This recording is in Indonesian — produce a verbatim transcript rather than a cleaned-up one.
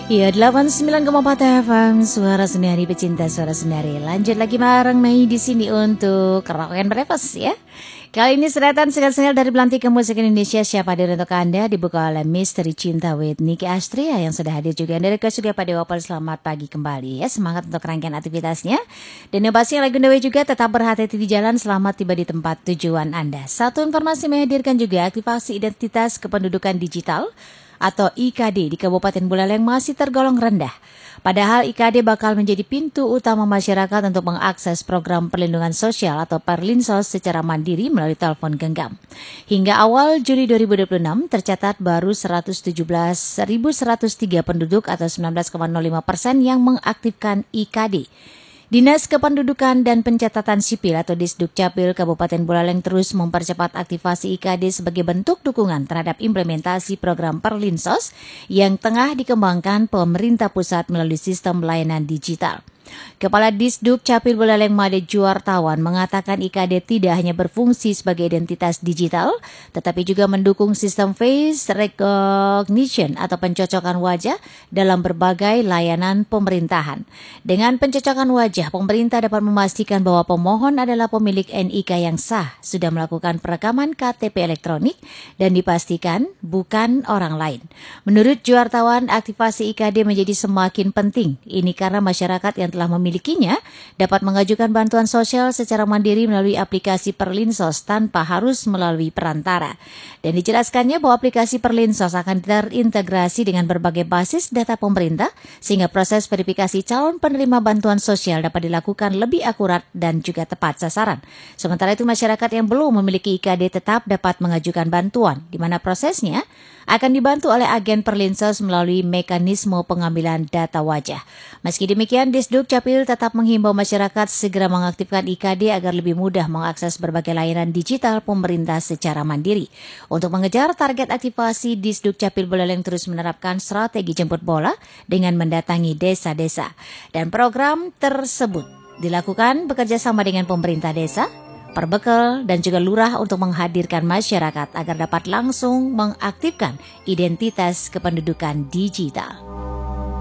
Iya, delapan puluh sembilan koma empat F M Suara Sendiri, pecinta Suara Sendiri. Lanjut lagi bareng Mei di sini untuk Karaoke Breakfast ya. Kali ini seretan single-single dari pelantikan musik Indonesia siapa hadir untuk Anda, dibuka oleh Misteri Cinta with Nicky Astria yang sudah hadir juga dari Kesudia Pak Dewapal. Selamat pagi kembali ya, semangat untuk rangkaian aktivitasnya. Dan inovasi yang lagi underway juga tetap berhati-hati di jalan, selamat tiba di tempat tujuan Anda. Satu informasi menghadirkan juga aktivasi identitas kependudukan digital atau I K D di Kabupaten Buleleng masih tergolong rendah. Padahal I K D bakal menjadi pintu utama masyarakat untuk mengakses program perlindungan sosial atau Perlinsos secara mandiri melalui telepon genggam. Hingga awal Juli dua ribu dua puluh enam tercatat baru seratus tujuh belas ribu seratus tiga penduduk atau sembilan belas koma nol lima persen yang mengaktifkan I K D. Dinas Kependudukan dan Pencatatan Sipil atau Disdukcapil Kabupaten Buleleng terus mempercepat aktivasi I K D sebagai bentuk dukungan terhadap implementasi program Perlinsos yang tengah dikembangkan pemerintah pusat melalui sistem layanan digital. Kepala Disduk Capil Buleleng Made Juartawan mengatakan I K D tidak hanya berfungsi sebagai identitas digital, tetapi juga mendukung sistem face recognition atau pencocokan wajah dalam berbagai layanan pemerintahan. Dengan pencocokan wajah, pemerintah dapat memastikan bahwa pemohon adalah pemilik N I K yang sah, sudah melakukan perekaman K T P elektronik, dan dipastikan bukan orang lain. Menurut Juartawan, aktivasi I K D menjadi semakin penting. Ini karena masyarakat yang telah memilikinya dapat mengajukan bantuan sosial secara mandiri melalui aplikasi Perlinsos tanpa harus melalui perantara. Dan dijelaskannya bahwa aplikasi Perlinsos akan terintegrasi dengan berbagai basis data pemerintah sehingga proses verifikasi calon penerima bantuan sosial dapat dilakukan lebih akurat dan juga tepat sasaran. Sementara itu masyarakat yang belum memiliki I K D tetap dapat mengajukan bantuan, di mana prosesnya akan dibantu oleh agen Perlinsos melalui mekanisme pengambilan data wajah. Meski demikian, Disduk Capil tetap menghimbau masyarakat segera mengaktifkan I K D agar lebih mudah mengakses berbagai layanan digital pemerintah secara mandiri. Untuk mengejar target aktivasi, Disduk Capil Buleleng terus menerapkan strategi jemput bola dengan mendatangi desa-desa. Dan program tersebut dilakukan bekerjasama dengan pemerintah desa, Perbekel, dan juga lurah untuk menghadirkan masyarakat agar dapat langsung mengaktifkan identitas kependudukan digital.